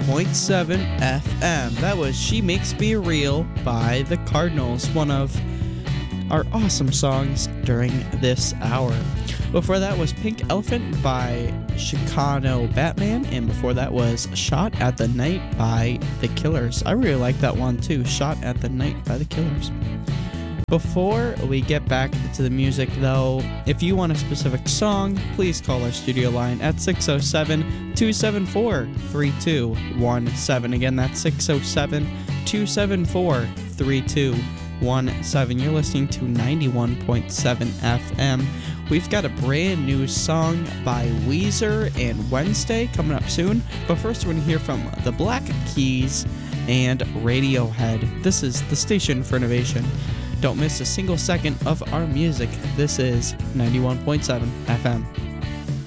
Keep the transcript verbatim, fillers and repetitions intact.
point seven F M. That was She Makes Me Real by the Cardinals, one of our awesome songs during this hour. Before that was Pink Elephant by Chicano Batman, and before that was Shot at the Night by The Killers. I really like that one too, Shot at the Night by The Killers. Before we get back to the music though, if you want a specific song, please call our studio line at six oh seven, two seven four, three two one seven. Again, that's six oh seven, two seven four, three two one seven. You're listening to ninety-one point seven F M. We've got a brand new song by Weezer and Wednesday coming up soon, but first we're going to hear from the Black Keys and Radiohead. This is the Station for Innovation. Don't miss a single second of our music. This is ninety-one point seven F M.